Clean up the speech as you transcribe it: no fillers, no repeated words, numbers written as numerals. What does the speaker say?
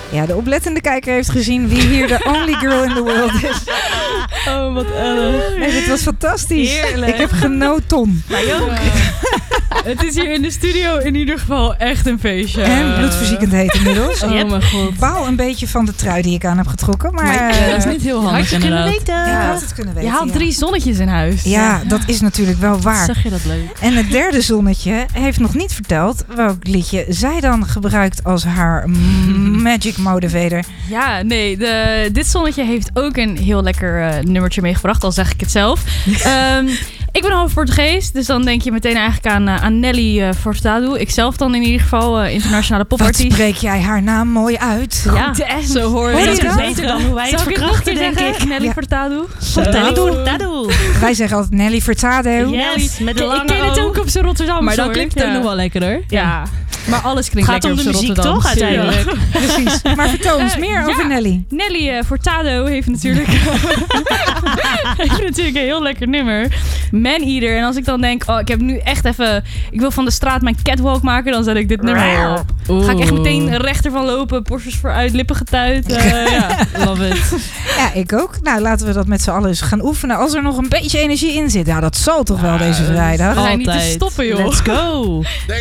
Ja, de oplettende kijker heeft gezien wie hier de only girl in the world is. Oh, wat erg. Nee, dit was fantastisch. Heerlijk. Ik heb genoten. Wij ook. Het is hier in de studio in ieder geval echt een feestje. En bloedverziekend heet inmiddels. Oh mijn god. Ik baal een beetje van de trui die ik aan heb getrokken. Maar Dat is niet heel handig Had je kunnen inderdaad. weten. ik had het kunnen weten. Je haalt 3 zonnetjes in huis. Ja, dat is natuurlijk wel waar. Zeg je dat leuk? En het derde zonnetje heeft nog niet verteld welk liedje zij dan gebruikt als haar magic motivator. Ja, nee. Dit zonnetje heeft ook een heel lekker nummertje meegebracht. Al zeg ik het zelf. Ik ben half Portugees. Dus dan denk je meteen eigenlijk aan Nelly Furtado. Ikzelf dan in ieder geval. Internationale Wat popartiest. spreek jij haar naam mooi uit? Ja, zo hoor Hoor je je het. dat? Beter dan hoe wij het Zal ik het nog een verkrachten, keer denk zeggen? ik. Nelly Ja. Furtado. Furtado. Wij zeggen altijd Nelly Furtado. Yes, met de Ik lange ken het O. ook op zijn Rotterdam. Maar dan klinkt het ook nog wel lekkerder. Ja, maar alles klinkt Gaat lekker om op de zijn muziek Rotterdam. toch uiteindelijk? Precies. Maar vertel ons meer over Nelly. Nelly Furtado heeft natuurlijk een heel lekker nummer. Man Eater. En als ik dan denk, ik heb nu echt even... Ik wil van de straat mijn catwalk maken. Dan zet ik dit nummer op. Ga ik echt meteen rechter van lopen. Borstels vooruit, lippen getuit. Ja, love it. Ja, ik ook. Nou, laten we dat met z'n allen eens gaan oefenen. Als er nog een beetje energie in zit. Ja, dat zal toch wel deze vrijdag. We zijn niet te Altijd. stoppen, joh. Let's go.